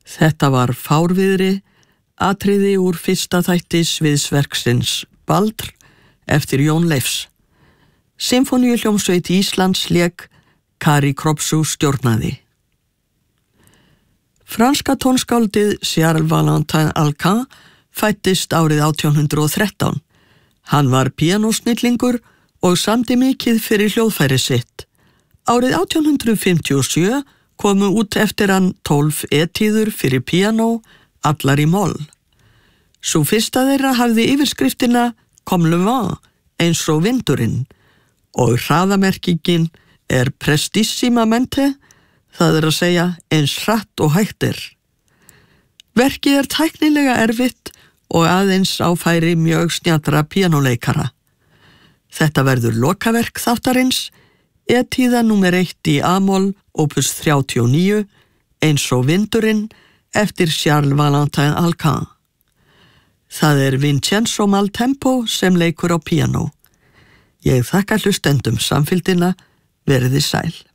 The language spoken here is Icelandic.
Þetta var fárviðri, atriði úr fyrsta þætti sviðsverksins Baldr eftir Jón Leifs. Sinfóníuhljómsveit Íslands lék, Kari Kropsu stjórnaði. Franska tónskáldið Charles Valentin Alcan fæddist árið 1813. Hann var píanósnillingur og samdi mikið fyrir hljóðfæri sitt. Árið 1857 komu út eftir hann 12 etíður fyrir píanó, allar í moll. Sú fyrsta þeirra hafði yfirskriftina Comme le vent, eins og vindurinn, og hraðamerkingin prestissimamente, það að segja eins hratt og hægt. Verkið tæknilega erfitt og aðeins á færi mjög snjallra píanóleikara. Þetta verður lokaverk þáttarins, etíða númer 1 í A-moll, opus 39, eins og vindurinn, eftir Charles Valentin Alcan. Það Vincenzo Maltempo sem leikur á píanó. Ég þakka hlustendum samfylgdina, veriði sæl.